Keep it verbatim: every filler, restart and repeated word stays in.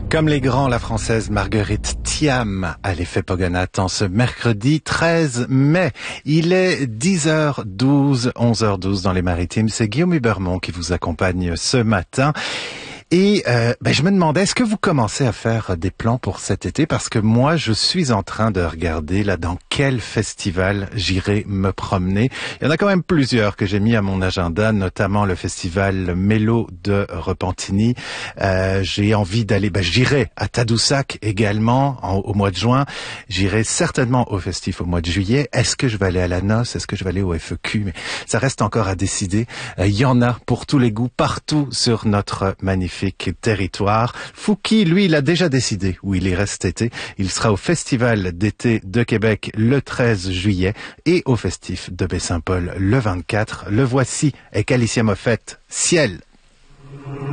Comme les grands, la française Marguerite Thiam à l'effet Pogonat en ce mercredi treize mai. Il est dix heures douze, onze heures douze dans les Maritimes. C'est Guillaume Hubermont qui vous accompagne ce matin. Et euh, ben, je me demandais, est-ce que vous commencez à faire des plans pour cet été? Parce que moi, je suis en train de regarder là dans quel festival j'irai me promener. Il y en a quand même plusieurs que j'ai mis à mon agenda, notamment le festival Mélo de Repentigny. Euh, j'ai envie d'aller, ben, j'irai à Tadoussac également en, au mois de juin. J'irai certainement au festif au mois de juillet. Est-ce que je vais aller à la noce? Est-ce que je vais aller au F E Q? Mais ça reste encore à décider. Euh, il y en a pour tous les goûts, partout sur notre magnifique territoire. Fouki, lui, il a déjà décidé où il ira cet été. Il sera au Festival d'été de Québec le treize juillet et au Festif de Baie-Saint-Paul le vingt-quatre. Le voici avec Alicia Moffett. Ciel!